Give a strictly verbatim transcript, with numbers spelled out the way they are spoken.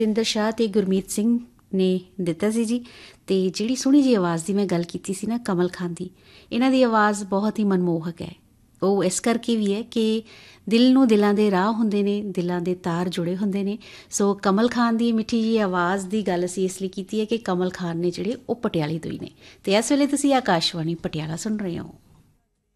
ਰਿੰਦਰ ਸ਼ਾਹ ਤੇ ਗੁਰਮੀਤ ਸਿੰਘ ਨੇ ਦਿੱਤਾ ਸੀ ਜੀ। ਤੇ ਜਿਹੜੀ ਸੋਹਣੀ ਜਿਹੀ ਆਵਾਜ਼ ਦੀ ਮੈਂ ਗੱਲ ਕੀਤੀ ਸੀ ਨਾ, ਕਮਲ ਖਾਨ ਦੀ, ਇਹਨਾਂ ਦੀ ਆਵਾਜ਼ ਬਹੁਤ ਹੀ ਮਨਮੋਹਕ ਹੈ। ਉਹ ਇਸ ਕਰਕੇ ਵੀ ਹੈ ਕਿ ਦਿਲ ਨੂੰ ਦਿਲਾਂ ਦੇ ਰਾਹ ਹੁੰਦੇ ਨੇ, ਦਿਲਾਂ ਦੇ ਤਾਰ ਜੁੜੇ ਹੁੰਦੇ ਨੇ। ਸੋ ਕਮਲ ਖਾਨ ਦੀ ਮਿੱਠੀ ਜਿਹੀ ਆਵਾਜ਼ ਦੀ ਗੱਲ ਅਸੀਂ ਇਸ ਲਈ ਕੀਤੀ ਹੈ ਕਿ ਕਮਲ ਖਾਨ ਨੇ ਜਿਹੜੇ ਉਹ ਪਟਿਆਲੇ ਤੋਂ ਹੀ ਨੇ। ਅਤੇ ਇਸ ਵੇਲੇ ਤੁਸੀਂ ਆਕਾਸ਼ਵਾਣੀ ਪਟਿਆਲਾ ਸੁਣ ਰਹੇ ਹੋ।